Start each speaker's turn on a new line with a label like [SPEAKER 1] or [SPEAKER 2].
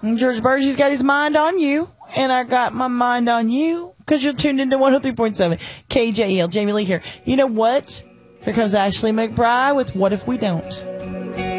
[SPEAKER 1] George Burgess got his mind on you, and I got my mind on you because you're tuned into 103.7 KJL. Jamie Lee here. You know what? Here comes Ashley McBride with What If We Don't.